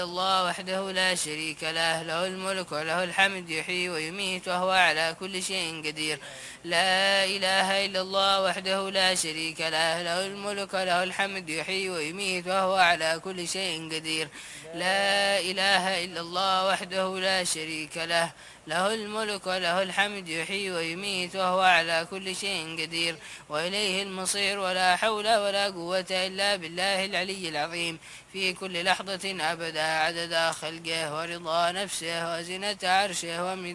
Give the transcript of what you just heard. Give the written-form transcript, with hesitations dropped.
الله وحده لا شريك له، له الملك وله الحمد، يحيي ويميت وهو على كل شيء قدير. لا إله إلا الله وحده لا شريك له، له الملك وله الحمد، يحيي ويميت وهو على كل شيء قدير. لا إله إلا الله وحده لا شريك له، له الملك وله الحمد، يحيي ويميت وهو على كل شيء قدير. وإليه المصير، ولا حول ولا قوة إلا بالله العلي العظيم. في كل لحظة أبدا، عدد خلقه ورضا نفسه وزنة عرشه